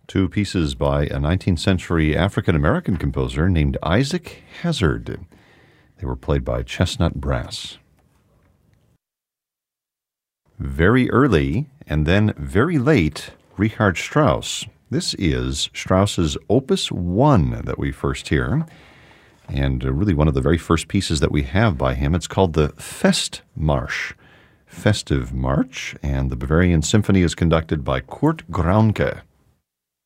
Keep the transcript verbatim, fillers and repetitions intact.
two pieces by a nineteenth century African-American composer named Isaac Hazard. They were played by Chestnut Brass. Very early and then very late, Richard Strauss. This is Strauss's Opus one that we first hear, and really one of the very first pieces that we have by him. It's called the Festmarsch, Festive March, and the Bavarian Symphony is conducted by Kurt Graunke.